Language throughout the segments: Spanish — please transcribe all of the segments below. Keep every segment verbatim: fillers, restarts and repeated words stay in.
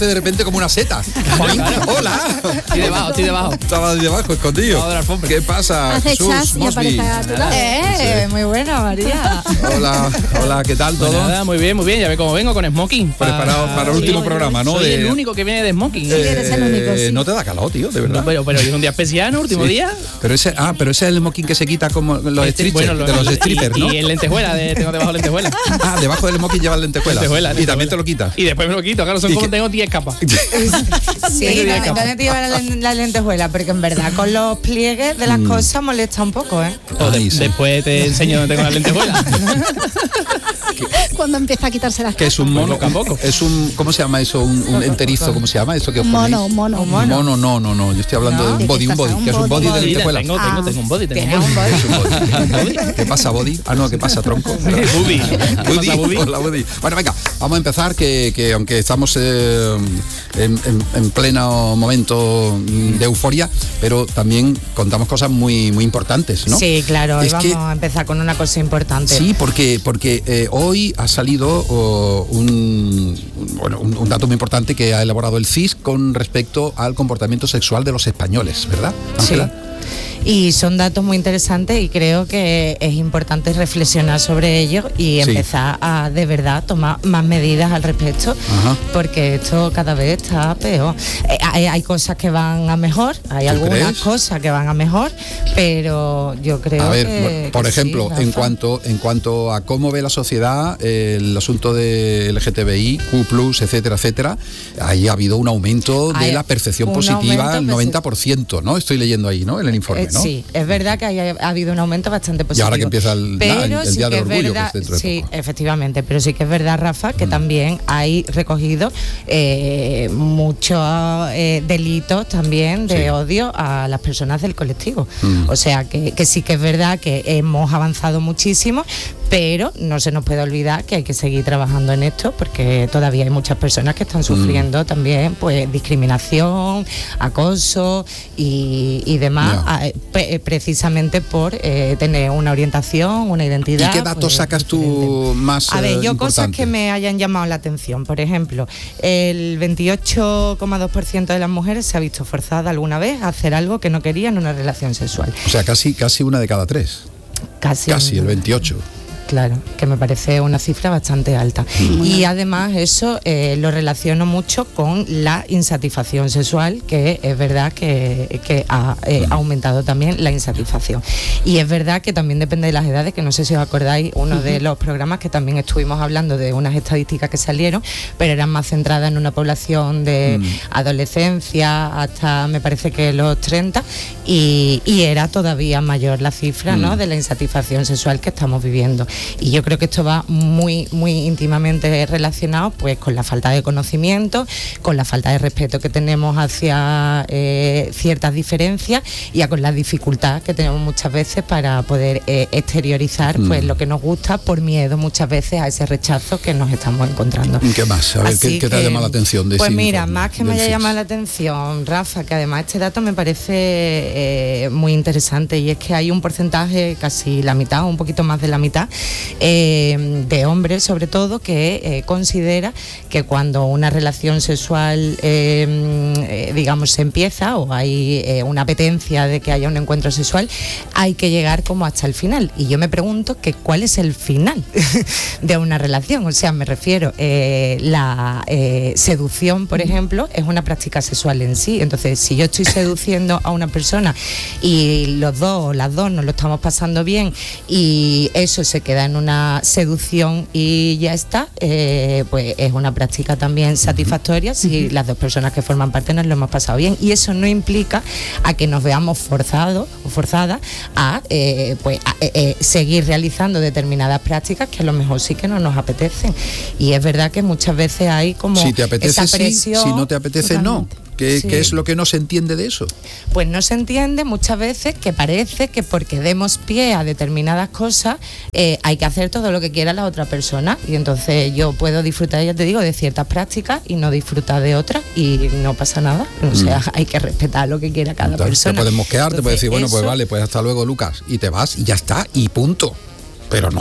de repente como una seta. Hola. Estoy debajo, estoy debajo. Estaba ahí debajo, escondido. ¿Qué pasa, Hace Jesús chas y Mosby? aparece a tu lado. Eh, muy buena, María. Hola, hola, ¿qué tal Pues todo? nada, muy bien, muy bien. Ya ve cómo vengo con smoking. Preparado para el último Soy- programa, ¿no? Soy De- el único que viene de smoking. Eh, eres el único, sí. No te da calor, tío, de verdad. No, pero, pero es un día especial, ¿no? Último Sí. día. Pero ese, ah, pero ese es el smoking que se quita como los Este, strippers, bueno, lo- de los y- strippers, ¿no? Y en lentejuela, de, tengo debajo lentejuela. Ah, debajo del smoking lleva el lentejuela. Lentejuela, Y lentejuela. también te lo quitas. Y después me lo quito, claro, son ¿Y como qué? tengo diez capas. Sí, Tengo diez capas. ¿dónde te lleva la, la lentejuela? Porque en verdad con los pliegues de las cosas molesta un poco, ¿eh? O de- Ay, sí. Después te enseño dónde tengo la lentejuela. Cuando empieza a quitarse las Que es un mono, Poco a poco. es un, ¿cómo se llama eso? Un, un enterizo, ¿cómo se llama eso que os ponéis? mono, mono. Un mono. Mono, no, no, no, yo estoy hablando de un ¿De body, qué un body, estás? que es un Un body de body. Mira, lentejuela. tengo, tengo, Ah. tengo un body, tengo Tiene un un body. Es un body. ¿Qué pasa, body? Ah, no, ¿qué pasa, tronco? Buddy. ¿Qué pasa, Buddy? Hola, Buddy. Bueno, venga, vamos a empezar, que, que aunque estamos eh, en, en- en pleno momento de euforia, pero también contamos cosas muy, muy importantes, ¿no? Sí, claro, hoy Es vamos que- a empezar con una cosa importante. Sí, porque, porque eh, hoy ha salido oh, un, un- bueno, un, un dato muy importante que ha elaborado el C I S con respecto al comportamiento sexual de los españoles, ¿verdad, Sí. Ángela? Y son datos muy interesantes y creo que es importante reflexionar sobre ellos y Sí. empezar a de verdad tomar más medidas al respecto, Ajá. porque esto cada vez está peor. Eh, hay, hay cosas que van a mejor, hay ¿Tú algunas crees? cosas que van a mejor, pero yo creo A ver, que, por que ejemplo, sí, en Rafa. cuanto en cuanto a cómo ve la sociedad eh, el asunto de L G T B I, Q plus, etcétera, etcétera, ahí ha habido un aumento de Hay la percepción un positiva aumento al noventa por ciento, ¿no? Estoy leyendo ahí, ¿no? En el informe, Eh, ¿no? Sí, es verdad que haya- ha habido un aumento bastante positivo. ahora que empieza el- pero nada, el- el sí Día que del es Orgullo, que verdad, es dentro de sí, poco. efectivamente, pero sí que es verdad, Rafa, que Mm. también hay recogido eh, muchos eh, delitos también de Sí. odio a las personas del colectivo. Mm. O sea, que, que sí que es verdad que hemos avanzado muchísimo, pero no se nos puede olvidar que hay que seguir trabajando en esto, porque todavía hay muchas personas que Mm. están sufriendo también pues discriminación, acoso y, y demás, Ya. a- pe- precisamente por eh, tener una orientación, una ¿Y identidad. qué datos pues, sacas tú diferente. más A ver, eh, yo cosas importantes? que me hayan llamado la atención. Por ejemplo, el veintiocho coma dos por ciento de las mujeres se ha visto forzada alguna vez a hacer algo que no quería en una relación sexual. O sea, casi casi una de cada tres. Casi, Casi el veintiocho. Claro, que me parece una cifra bastante alta. Y además eso eh, lo relaciono mucho con la insatisfacción sexual, que es verdad que, que ha eh, aumentado también la insatisfacción. Y es verdad que también depende de las edades, que no sé si os acordáis, uno de los programas que también estuvimos hablando de unas estadísticas que salieron, pero eran más centradas en una población de Mm. adolescencia hasta, me parece que los treinta, y, y era todavía mayor la cifra, ¿no?, Mm. de la insatisfacción sexual que estamos viviendo. Y yo creo que esto va muy, muy íntimamente relacionado pues con la falta de conocimiento, con la falta de respeto que tenemos hacia eh, ciertas diferencias y a con la dificultad que tenemos muchas veces para poder eh, exteriorizar Mm. pues lo que nos gusta por miedo muchas veces a ese rechazo que nos estamos encontrando. ¿Qué más? A ver, ¿qué, Así qué te ha que, llamado la atención de Pues ese mira, informe más que me del haya C I S? llamado la atención, Rafa, que además este dato me parece eh, muy interesante, y es que hay un porcentaje, casi la mitad, un poquito más de la mitad, eh, de hombres sobre todo, que eh, considera que cuando una relación sexual, eh, eh, digamos, se empieza o hay eh, una apetencia de que haya un encuentro sexual, hay que llegar como hasta el final. Y yo me pregunto que cuál es el final de una relación. O sea, me refiero, eh, la eh, seducción, por ejemplo, es una práctica sexual en sí. Entonces, si yo estoy seduciendo a una persona y los dos o las dos nos lo estamos pasando bien y eso se queda en una seducción y ya está, eh, pues es una práctica también satisfactoria si las dos personas que forman parte nos lo hemos pasado bien. Y eso no implica a que nos veamos forzados o forzadas a, eh, pues, a, eh, eh, seguir realizando determinadas prácticas que a lo mejor sí que no nos apetecen. Y es verdad que muchas veces hay como Si te apetece, esa sí, presión. si no te apetece, no. Totalmente. ¿Qué, Sí. qué es lo que no se entiende de eso? Pues no se entiende muchas veces que parece que porque demos pie a determinadas cosas eh, hay que hacer todo lo que quiera la otra persona, y entonces yo puedo disfrutar, ya te digo, de ciertas prácticas y no disfrutar de otras y no pasa nada. O sea, Mm. hay que respetar lo que quiera cada Entonces, persona. te puedes mosquear, te puedes decir, bueno, pues Entonces, vale, pues hasta luego, Lucas, y te vas y ya está, y punto. Pero no,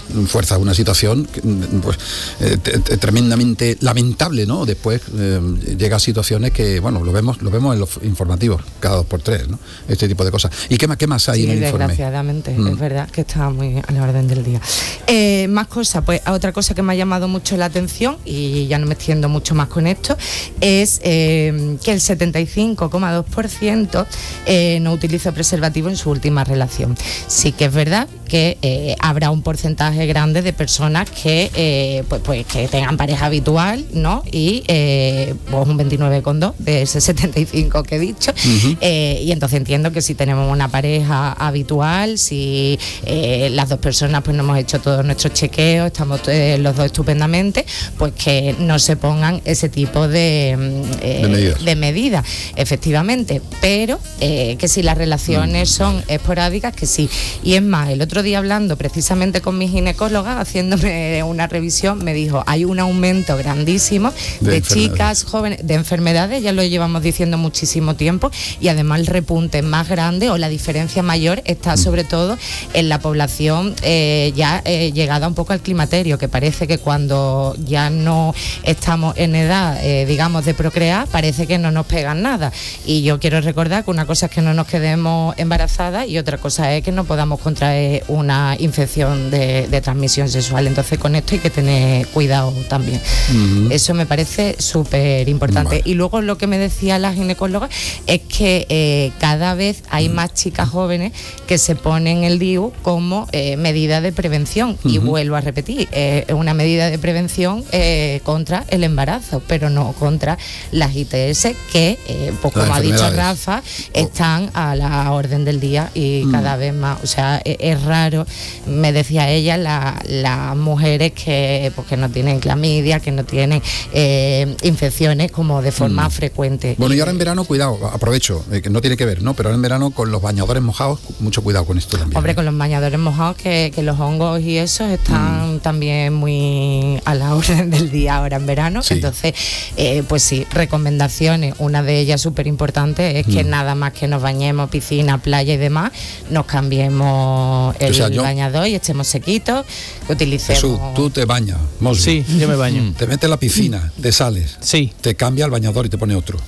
fuerza una situación pues, eh, t- t- tremendamente lamentable, ¿no? Después eh, llega a situaciones que, bueno, lo vemos lo vemos en los informativos cada dos por tres, ¿no? Este tipo de cosas. ¿Y qué más, qué más hay Sí, en el informe? desgraciadamente, Mm. es verdad que está muy a la orden del día. Eh, más cosas, pues otra cosa que me ha llamado mucho la atención, y ya no me extiendo mucho más con esto, es eh, que el setenta y cinco coma dos por ciento eh, no utiliza preservativo en su última relación. Sí que es verdad que eh, habrá un porcentaje grande de personas que eh, pues, pues que tengan pareja habitual, ¿no? Y eh, pues un veintinueve coma dos de ese setenta y cinco que he dicho. Ujú. Eh, y entonces entiendo que si tenemos una pareja habitual, si eh, las dos personas pues no hemos hecho todos nuestros chequeos, estamos eh, los dos estupendamente, pues que no se pongan ese tipo de, mm, eh, De medidas. de medidas, efectivamente, pero eh, que si las relaciones son esporádicas, que sí. Y es más, el otro día hablando precisamente con mi ginecóloga, haciéndome una revisión, me dijo, hay un aumento grandísimo De de, enfermedades. chicas jóvenes, de enfermedades, ya lo llevamos diciendo muchísimo tiempo, y además el repunte más grande o la diferencia mayor está sobre todo en la población eh, ya eh, llegada un poco al climaterio, que parece que cuando ya no estamos en edad, eh, digamos, de procrear, parece que no nos pegan nada. Y yo quiero recordar que una cosa es que no nos quedemos embarazadas y otra cosa es que no podamos contraer una infección de, de transmisión sexual. Entonces con esto hay que tener cuidado también. Ujú. Eso me parece súper importante. Vale. Y luego lo que me decía la ginecóloga es que eh, cada vez hay más chicas jóvenes que se ponen el D I U como eh, medida de prevención. Y Ujú. vuelvo a repetir, eh, es una medida de prevención eh, contra el embarazo, pero no contra las I T S que, eh, pues Las como ha dicho enfermedades. Rafa, están a la orden del día y Mm. cada vez más. O sea, es, es raro, me decía ella, la- las mujeres que, pues, que no tienen clamidia, que no tienen eh, infecciones como de forma Mm. frecuente. Bueno, y ahora en verano, cuidado, aprovecho, eh, que no tiene que ver, ¿no? Pero ahora en verano con los bañadores mojados, mucho cuidado con esto también. Hombre, ¿eh? con los bañadores mojados, que, que los hongos y esos están también muy a la orden del día ahora en verano. Sí. Entonces, eh, pues sí, recomendaciones. Una de ellas súper importante es que Mm. nada más que nos bañemos, piscina, playa y demás, nos cambiemos el O sea, yo- bañador y echemos sequitos, que utilicemos. Jesús, tú te bañas, Mosby. Sí, yo me baño. Te metes en la piscina, te sales, Sí. te cambia el bañador y te pone otro.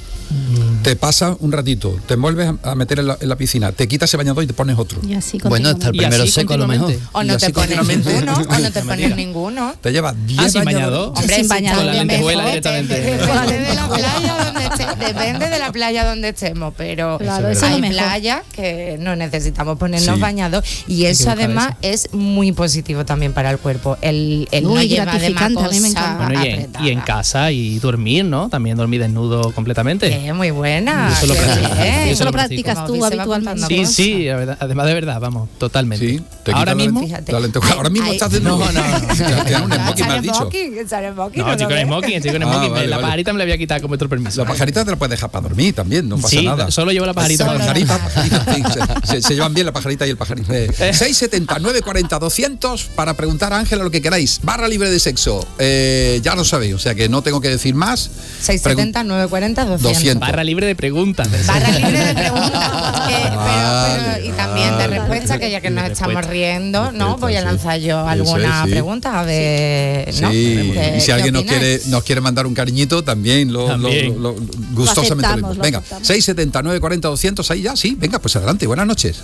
Te pasa un ratito, te vuelves a a meter en la, en la piscina, te quitas ese bañador y te pones otro. Y así Bueno, hasta el Y primero así seco a lo mejor. continuamente. O Y no así te pones continuamente. ninguno, o no te No me pones digas. ninguno. Te llevas diez Ah, sin bañadores. bañador. Hombre, Sin si bañador, con la está lentejuela mejor, directamente. Depende de la playa donde esté- depende de la playa donde estemos, pero Claro, eso es eso es hay lo mejor. playas que no necesitamos ponernos Sí. bañados y eso buscar además es muy positivo también para el cuerpo. El, el no Muy lleva de más gratificante, a mí me cosa encanta. Bueno, y en, apretada. y en casa y dormir, ¿no? También dormir desnudo completamente. Es muy buena. Eso lo qué practico. bien. Eso Eso lo lo practicas Como tú Vic se va habitualmente. contando Sí, cosas. sí, la verdad, además de verdad, vamos, totalmente. Sí, te Ahora quitas la- mismo. Fíjate. la lentejuela. Ahora mismo Ay, estás de no, no, no. Tienes un smoking, me has dicho. No, chico en smoking, chico en Ah, smoking. vale, la vale. pajarita me la voy a quitar con vuestro permiso. La pajarita te la puedes dejar para dormir también, no pasa Sí, nada. solo llevo la pajarita La para pajarita, pajarita, sí, se, se- se llevan bien la pajarita y el pajarito. Eh, seis setenta, nueve cuarenta, doscientos para preguntar a Ángela lo que queráis. Barra libre de sexo. Eh, ya lo sabéis, o sea que no tengo que decir más. seiscientos setenta, novecientos cuarenta, doscientos. doscientos. Barra libre de preguntas. Barra libre de preguntas. Eh, pero- Vale, pero- y también de vale. respuesta, que ya que nos De estamos respuesta. riendo, ¿no? Respuesta, Voy a sí. lanzar yo Eso alguna es, sí. pregunta a ver, ¿no? Sí, ¿Qué- y si qué alguien nos opináis? quiere, nos quiere mandar un cariñito, también lo, También. lo- lo- gustosamente aceptamos, lo lo Venga, aceptamos. seis setenta, nueve cuarenta, doscientos, ahí ya, sí, venga, pues adelante, buenas noches.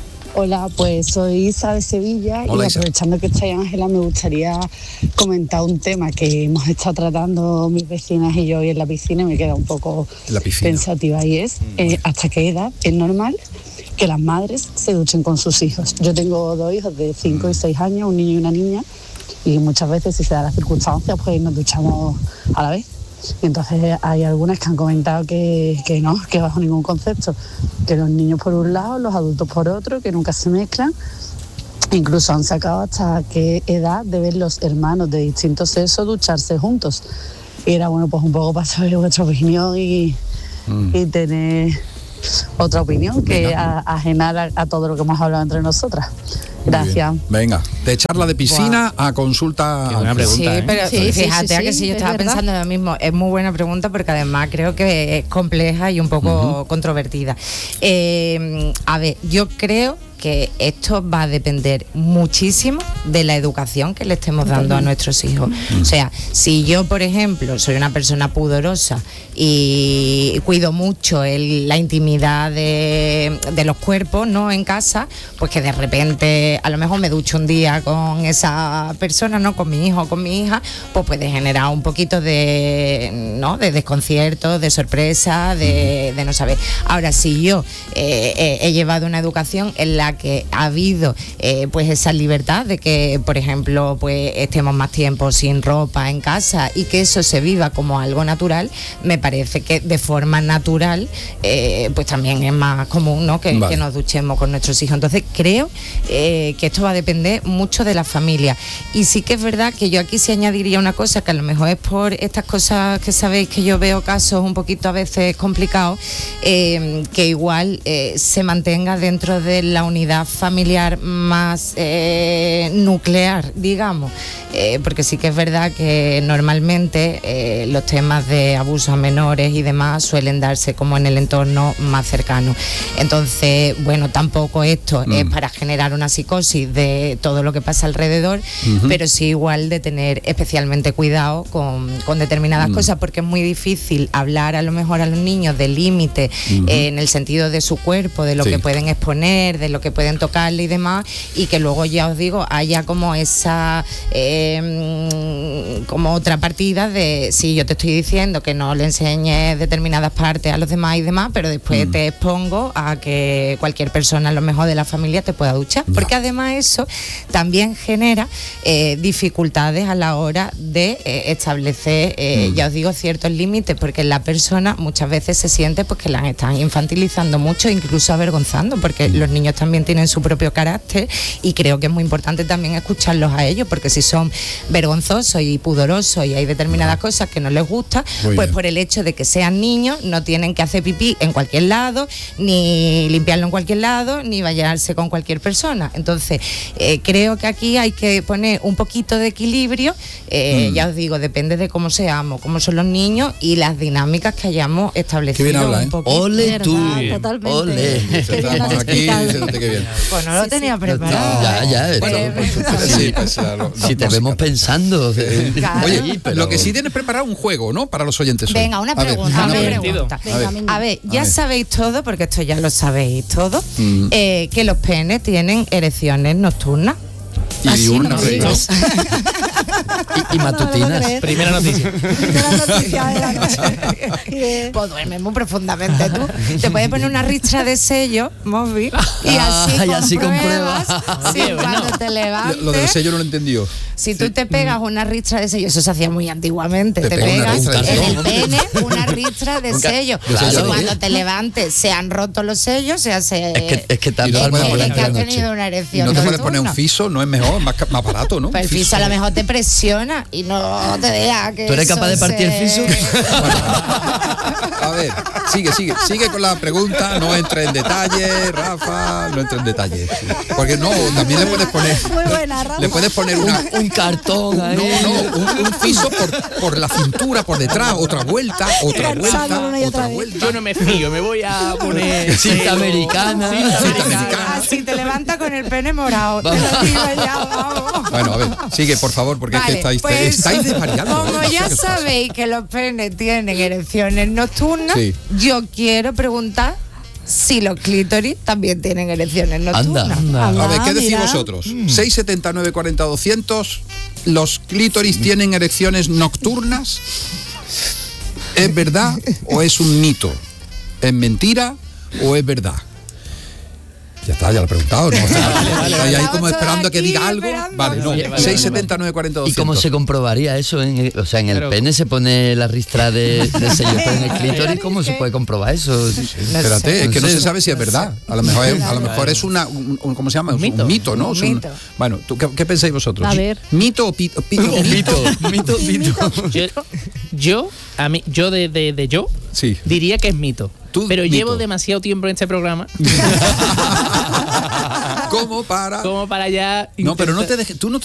Hola, pues soy Isa de Sevilla Hola, y Isa. aprovechando que está ahí Ángela, me gustaría comentar un tema que hemos estado tratando mis vecinas y yo hoy en la piscina y me queda un poco En la piscina. pensativa y es eh, hasta qué edad es normal que las madres se duchen con sus hijos. Yo tengo dos hijos de cinco y seis años, un niño y una niña, y muchas veces si se da las circunstancias pues nos duchamos a la vez. Y entonces hay algunas que han comentado que, que no, que bajo ningún concepto, que los niños por un lado, los adultos por otro, que nunca se mezclan. Incluso han sacado hasta qué edad deben los hermanos de distintos sexos ducharse juntos. Y era bueno, pues un poco para saber vuestra opinión y, Mm. y tener otra opinión que Venga. a, ajenar a, a todo lo que hemos hablado entre nosotras. Gracias. Muy bien. Venga, de charla de piscina a consulta. Qué buena pregunta. Sí, ¿eh? pero Sí, sí, fíjate sí, a que sí, si yo es estaba verdad. pensando lo mismo, es muy buena pregunta porque además creo que es compleja y un poco controvertida. Eh, a ver, yo creo que esto va a depender muchísimo de la educación que le estemos dando a nuestros hijos. O sea, si yo, por ejemplo, soy una persona pudorosa y cuido mucho el, la intimidad de, de los cuerpos, ¿no?, en casa, pues que de repente a lo mejor me ducho un día con esa persona, ¿no?, con mi hijo o con mi hija, pues puede generar un poquito de, ¿no?, de desconcierto, de sorpresa, de, de no saber. Ahora, si yo eh, eh, he llevado una educación en la que ha habido eh, pues esa libertad de que, por ejemplo, pues estemos más tiempo sin ropa en casa y que eso se viva como algo natural, me parece que de forma natural eh, pues también es más común, ¿no?, que, vale. que nos duchemos con nuestros hijos. Entonces creo eh, que esto va a depender mucho de la familia. Y sí que es verdad que yo aquí sí añadiría una cosa, que a lo mejor es por estas cosas que sabéis que yo veo casos un poquito a veces complicados, eh, que igual eh, se mantenga dentro de la unidad familiar más eh, nuclear, digamos, eh, porque sí que es verdad que normalmente eh, los temas de abusos a menores y demás suelen darse como en el entorno más cercano. Entonces, bueno, tampoco esto mm. es para generar una psicosis de todo lo que pasa alrededor, uh-huh. pero sí igual de tener especialmente cuidado con, con determinadas mm. cosas, porque es muy difícil hablar a lo mejor a los niños de límite uh-huh. eh, en el sentido de su cuerpo, de lo sí. que pueden exponer, de lo que pueden tocarle y demás, y que luego, ya os digo, haya como esa eh, como otra partida de sí, yo te estoy diciendo que no le enseñes determinadas partes a los demás y demás, pero después mm. te expongo a que cualquier persona a lo mejor de la familia te pueda duchar, no. porque además eso también genera eh, dificultades a la hora de eh, establecer eh, mm. ya os digo, ciertos límites, porque la persona muchas veces se siente pues que la están infantilizando mucho, incluso avergonzando, porque mm. los niños también tienen su propio carácter y creo que es muy importante también escucharlos a ellos, porque si son vergonzosos y pudorosos y hay determinadas cosas que no les gusta, muy pues bien. Por el hecho de que sean niños no tienen que hacer pipí en cualquier lado, ni limpiarlo en cualquier lado, ni bañarse con cualquier persona. Entonces eh, creo que aquí hay que poner un poquito de equilibrio, eh, mm. ya os digo, depende de cómo seamos, cómo son los niños y las dinámicas que hayamos establecido. Qué bien habla, ¿eh? Ole tú, totalmente. Ole. Estamos aquí, qué bien. Pues no lo sí, tenía sí. preparado. Ya, ya. Bueno, sí, pues, lo, si te vemos pensando. Claro. Oye, pero... lo que sí tienes preparado un juego, ¿no? Para los oyentes. Venga, una pregunta. A ver, a ver, pregunta. A ver, a ver ya a ver. sabéis todo, porque esto ya lo sabéis todo, mm. eh, que los penes tienen erecciones nocturnas. Y diurnas. y, y matutinas. No Primera noticia. noticia de la noche. Pues duermes muy profundamente tú. Te puedes poner una ristra de sello, móvil, y así, ah, y así compruebas. compruebas. Sí, bueno. Cuando te levantes. Lo del sello no lo entendió. Si tú sí. te pegas una ristra de sello, eso se hacía muy antiguamente. Te, te pegas en el sello. pene una ristra de sello. Claro. Y cuando te levantes, se han roto los sellos, se hace. Es que, es que te no es que has tenido una erección. Y no te puedes poner un fiso, no es mejor, más, más barato, ¿no? Pues el fiso a lo mejor te presiona y no te deja que. ¿Tú eres capaz de partir se... el fiso? Bueno, a ver, sigue, sigue, sigue con la pregunta, no entre en detalle, Rafa, no entre en detalle. Porque no, también le puedes poner. Muy buena, Rafa. Le puedes poner una, un, un cartón ahí. No, no, un, un fiso por, por la cintura, por detrás, otra vuelta, otra vuelta, otra vuelta. Yo no me fío, me voy a poner cinta americana. Cinta Cinta americana. americana. Así te levanta con el pene morado. Te lo digo ya, vamos. Bueno, a ver, sigue, por favor, porque Vale, es que estáis, pues, estáis desvariando. Como ¿eh? ya No sé sabéis que los penes tienen erecciones nocturnas, sí. yo quiero preguntar si los clítoris también tienen erecciones nocturnas. Anda, anda. A ver, ¿qué decís mira. vosotros? Mm. seis setenta y nueve cuarenta doscientos. ¿Los clítoris tienen erecciones nocturnas? ¿Es verdad o es un mito? ¿Es mentira o es verdad? Ya está, ya lo he preguntado, ¿no? O sea, vale, vale, vale. Ahí como esperando que diga algo. Esperando. Vale, no. Vale, vale, seis setenta y nueve cuarenta ¿Y doscientos. cómo se comprobaría eso? En el, o sea, en el Pero, pene se pone la ristra de, de sello, pero en el clítoris, ¿cómo se puede comprobar eso? Sí, espérate, sé, es que no no se sé. sabe si es verdad. A lo mejor es, a lo mejor es una, un, un- ¿cómo se llama? Un mito. Un mito, ¿no? Un Es un- mito. Bueno, ¿tú, qué, qué pensáis vosotros? A ver. ¿Mito o pito? pito, O mito, mito, mito. Yo, yo, a mí, yo de, de, de yo Sí. diría que es mito. Tú, Pero mito. llevo demasiado tiempo en este programa ¿Cómo para? como para ya. No, pero no intentar- te dejes, tú no te